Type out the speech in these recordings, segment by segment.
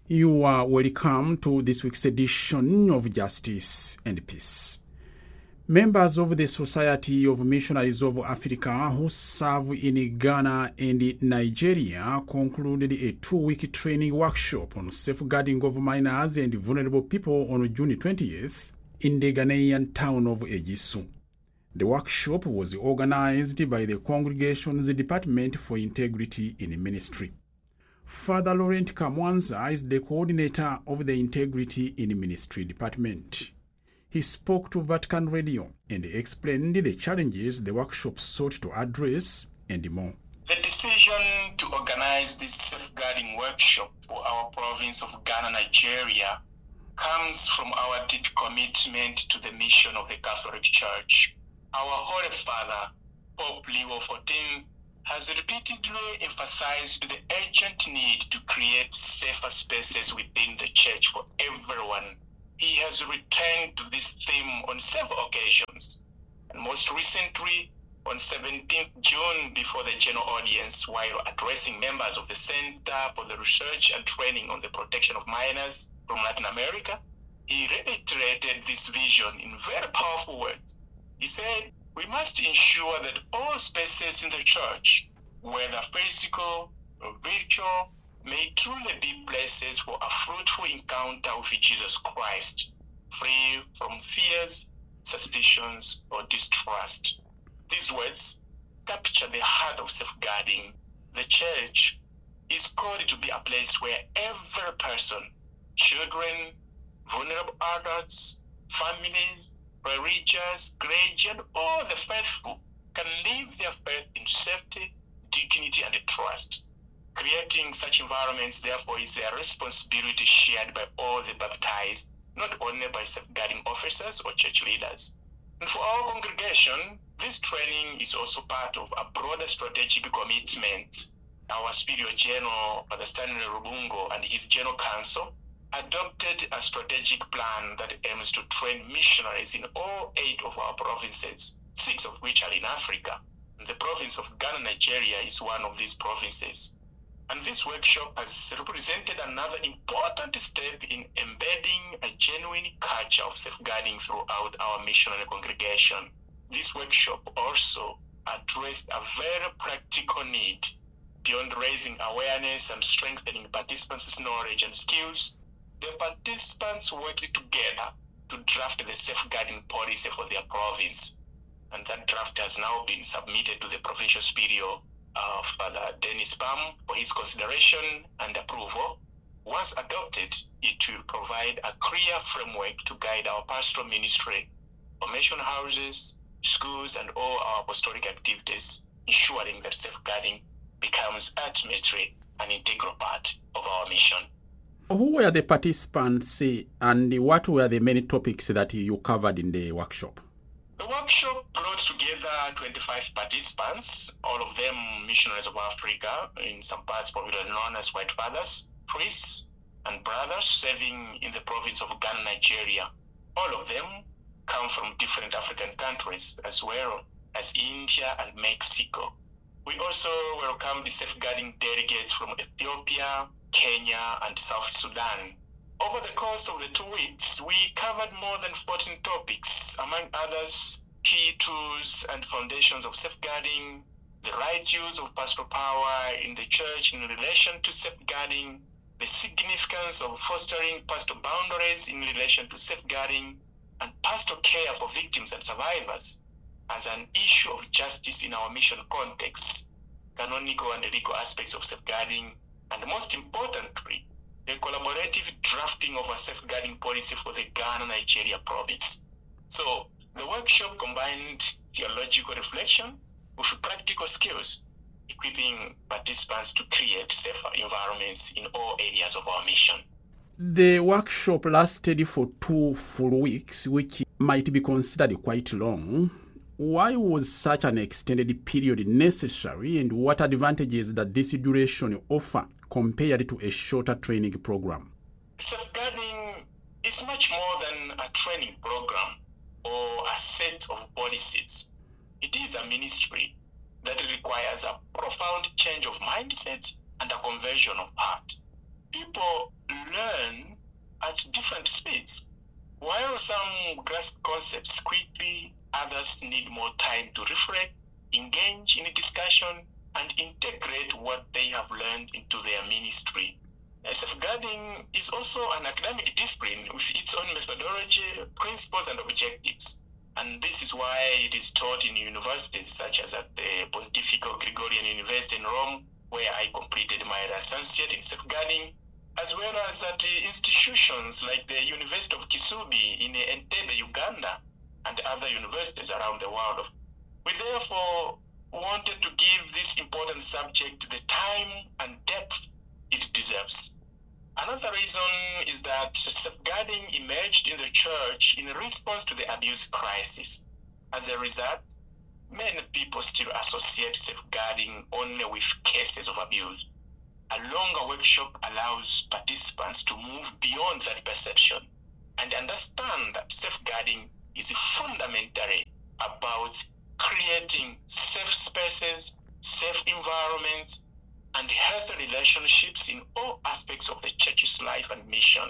You are welcome to this week's edition of Justice and Peace. Members of the Society of Missionaries of Africa who serve in Ghana and Nigeria concluded a 2-week training workshop on safeguarding of minors and vulnerable people on June 20th in the Ghanaian town of Ejisu. The workshop was organized by the congregation's Department for Integrity in Ministry. Father Laurent Kamwanza is the coordinator of the Integrity in Ministry Department. He spoke to Vatican Radio and explained the challenges the workshop sought to address and more. The decision to organize this safeguarding workshop for our province of Ghana, Nigeria, comes from our deep commitment to the mission of the Catholic Church. Our Holy Father, Pope Leo XIV, has repeatedly emphasized the urgent need to create safer spaces within the Church for everyone. He has returned to this theme on several occasions, and most recently on 17th June before the general audience while addressing members of the Center for the Research and Training on the Protection of Minors from Latin America. He reiterated this vision in very powerful words. He said, "We must ensure that all spaces in the Church, whether physical or virtual, may truly be places for a fruitful encounter with Jesus Christ, free from fears, suspicions, or distrust." These words capture the heart of safeguarding. The Church is called to be a place where every person, children, vulnerable adults, families, religious, clergy, and all the faithful can live their faith in safety, dignity, and trust. Creating such environments, therefore, is a responsibility shared by all the baptized, not only by safeguarding officers or church leaders. And for our congregation, this training is also part of a broader strategic commitment. Our Superior General, Father Stanley Rubungo, and his General Council adopted a strategic plan that aims to train missionaries in all 8 of our provinces, 6 of which are in Africa. The province of Ghana, Nigeria is one of these provinces. And this workshop has represented another important step in embedding a genuine culture of safeguarding throughout our missionary congregation. This workshop also addressed a very practical need. Beyond raising awareness and strengthening participants' knowledge and skills, the participants worked together to draft the safeguarding policy for their province. And that draft has now been submitted to the Provincial Superior, Father Dennis Bam, for his consideration and approval. Once adopted, it will provide a clear framework to guide our pastoral ministry, formation houses, schools, and all our apostolic activities, ensuring that safeguarding becomes ultimately an integral part of our mission. Who were the participants and what were the many topics that you covered in the workshop? The workshop brought together 25 participants, all of them missionaries of Africa, in some parts popularly known as White Fathers, priests, and brothers serving in the province of Ghana, Nigeria. All of them come from different African countries, as well as India and Mexico. We also welcome the safeguarding delegates from Ethiopia, Kenya, and South Sudan. Over the course of the 2 weeks, we covered more than 14 topics, among others, key tools and foundations of safeguarding, the right use of pastoral power in the Church in relation to safeguarding, the significance of fostering pastoral boundaries in relation to safeguarding, and pastoral care for victims and survivors as an issue of justice in our mission context, canonical and legal aspects of safeguarding, and most importantly, the collaborative drafting of a safeguarding policy for the Ghana-Nigeria province. So the workshop combined theological reflection with practical skills, equipping participants to create safer environments in all areas of our mission. The workshop lasted for 2 full weeks, which might be considered quite long. Why was such an extended period necessary, and what advantages does this duration offer compared to a shorter training program? Safeguarding is much more than a training program or a set of policies. It is a ministry that requires a profound change of mindset and a conversion of heart. People learn different speeds. While some grasp concepts quickly, others need more time to reflect, engage in a discussion, and integrate what they have learned into their ministry. Safeguarding is also an academic discipline with its own methodology, principles, and objectives. And this is why it is taught in universities such as at the Pontifical Gregorian University in Rome, where I completed my licentiate in safeguarding, as well as at institutions like the University of Kisubi in Entebbe, Uganda, and other universities around the world. We therefore wanted to give this important subject the time and depth it deserves. Another reason is that safeguarding emerged in the church in response to the abuse crisis. As a result, many people still associate safeguarding only with cases of abuse. A longer workshop allows participants to move beyond that perception and understand that safeguarding is fundamentally about creating safe spaces, safe environments, and healthy relationships in all aspects of the church's life and mission.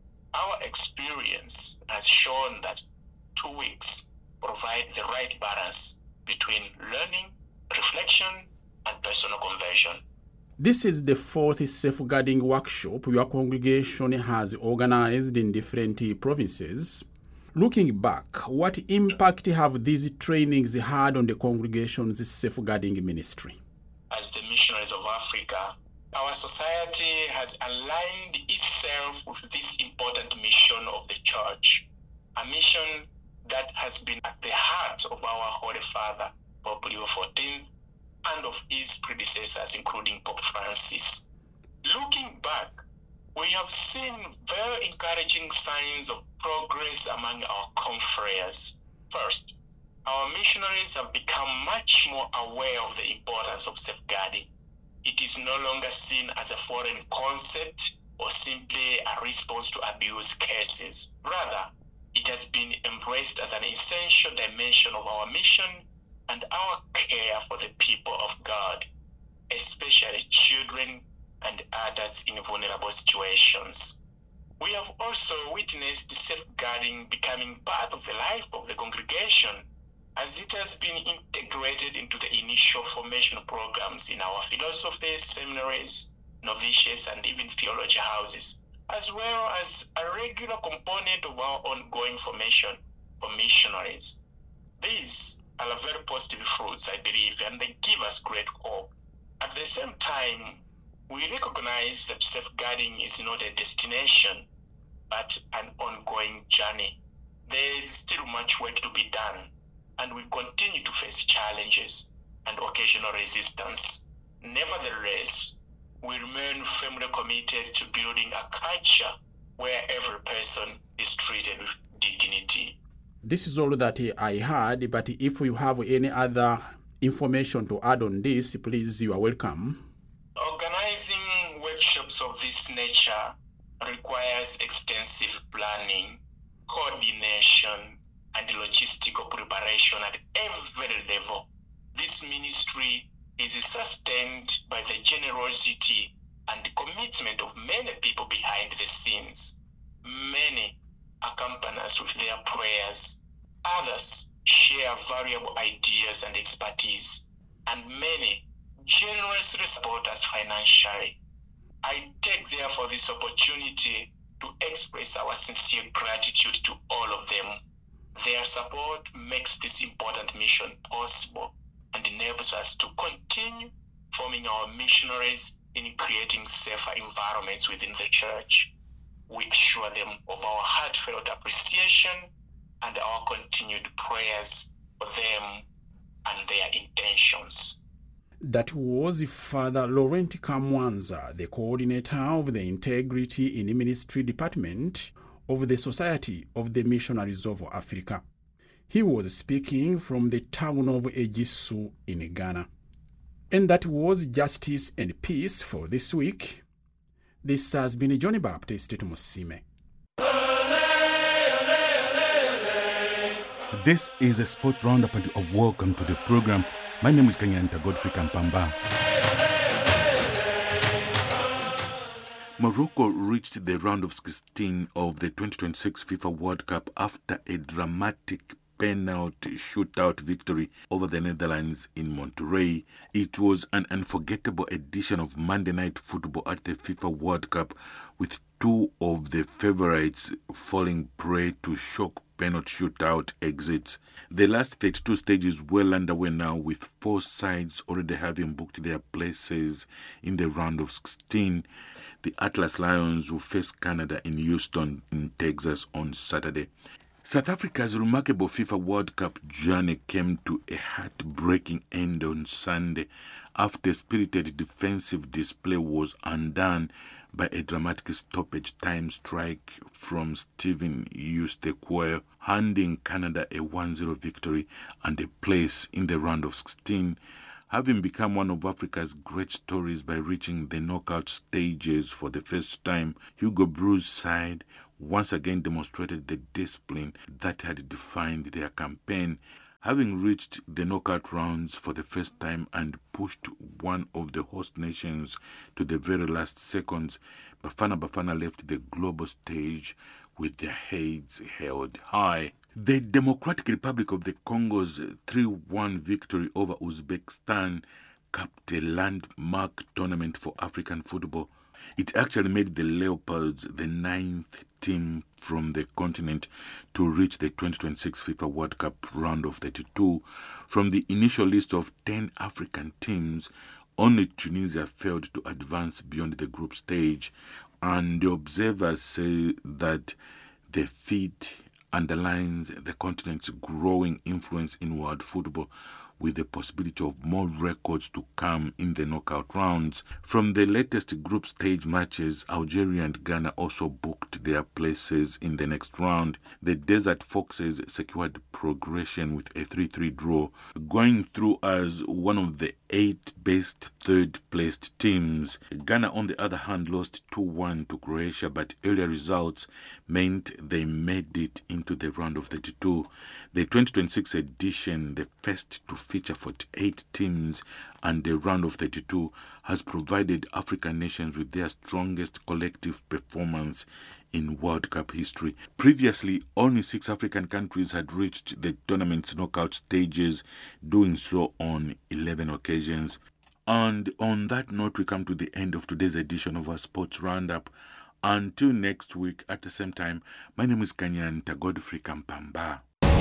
Our experience has shown that 2 weeks provide the right balance between learning, reflection, and personal conversion. This is the 4th safeguarding workshop your congregation has organized in different provinces. Looking back, what impact have these trainings had on the congregation's safeguarding ministry? As the missionaries of Africa, our society has aligned itself with this important mission of the church, a mission that has been at the heart of our Holy Father, Pope Leo XIV, and of his predecessors, including Pope Francis. Looking back, we have seen very encouraging signs of progress among our confreres. First, our missionaries have become much more aware of the importance of safeguarding. It is no longer seen as a foreign concept or simply a response to abuse cases. Rather, it has been embraced as an essential dimension of our mission and our care for the people of God, especially children and adults in vulnerable situations. We have also witnessed safeguarding becoming part of the life of the congregation, as it has been integrated into the initial formation programs in our philosophy seminaries, novitiates, and even theology houses, as well as a regular component of our ongoing formation for missionaries. These are very positive fruits, I believe, and they give us great hope. At the same time, we recognize that safeguarding is not a destination, but an ongoing journey. There is still much work to be done, and we continue to face challenges and occasional resistance. Nevertheless, we remain firmly committed to building a culture where every person is treated with dignity. This is all that I had, but if you have any other information to add on this, please, you are welcome. Organizing workshops of this nature requires extensive planning, coordination, and logistical preparation at every level. This ministry is sustained by the generosity and commitment of many people behind the scenes. Many accompany us with their prayers. Others share valuable ideas and expertise, and many generously support us financially. I take therefore this opportunity to express our sincere gratitude to all of them. Their support makes this important mission possible and enables us to continue forming our missionaries in creating safer environments within the church. We assure them of our heartfelt appreciation and our continued prayers for them and their intentions. That was Father Laurent Kamwanza, the coordinator of the Integrity in Ministry Department of the Society of the Missionaries of Africa. He was speaking from the town of Ejisu in Ghana. And that was Justice and Peace for this week. This has been Johnny Baptist Musime. This is a sports roundup and a welcome to the program. My name is Kanyanta Godfrey Kampamba. Morocco reached the round of 16 of the 2026 FIFA World Cup after a dramatic penalty shootout victory over the Netherlands in Monterrey. It was an unforgettable edition of Monday Night Football at the FIFA World Cup, with two of the favourites falling prey to shock penalty shootout exits. The last 32 stages well underway now, with 4 sides already having booked their places in the round of 16. The Atlas Lions will face Canada in Houston in Texas on Saturday. South Africa's remarkable FIFA World Cup journey came to a heartbreaking end on Sunday after a spirited defensive display was undone by a dramatic stoppage time strike from Steven Eustachio, handing Canada a 1-0 victory and a place in the round of 16, having become one of Africa's great stories by reaching the knockout stages for the first time. Hugo Broos' side once again demonstrated the discipline that had defined their campaign, having reached the knockout rounds for the first time and pushed one of the host nations to the very last seconds. Bafana left the global stage with their heads held high. The Democratic Republic of the Congo's 3-1 victory over Uzbekistan capped a landmark tournament for African football. It actually made the Leopards the 9th team from the continent to reach the 2026 FIFA World Cup round of 32. From the initial list of 10 African teams, only Tunisia failed to advance beyond the group stage, and the observers say that the feat underlines the continent's growing influence in world football, with the possibility of more records to come in the knockout rounds. From the latest group stage matches, Algeria and Ghana also booked their places in the next round. The Desert Foxes secured progression with a 3-3 draw, going through as one of the 8 best third-placed teams. Ghana, on the other hand, lost 2-1 to Croatia, but earlier results meant they made it into the round of 32. The 2026 edition, the first to feature 48 teams and the round of 32, has provided African nations with their strongest collective performance in World Cup history. Previously, only 6 African countries had reached the tournament's knockout stages, doing so on 11 occasions. And on that note, we come to the end of today's edition of our Sports Roundup. Until next week at the same time, my name is Kanyanta Godfrey Kampamba.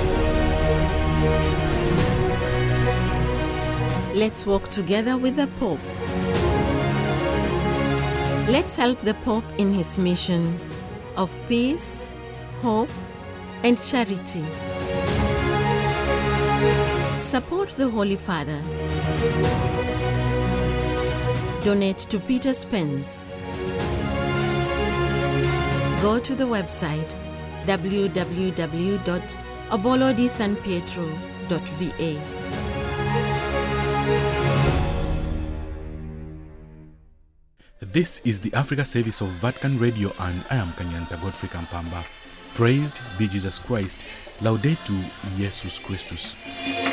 Let's walk together with the Pope. Let's help the Pope in his mission of peace, hope, and charity. Support the Holy Father. Donate to Peter Spence. Go to the website www.obolodisanpietro.va. This is the Africa service of Vatican Radio, and I am Kanyanta Godfrey Kampamba. Praised be Jesus Christ. Laudetur Jesus Christus.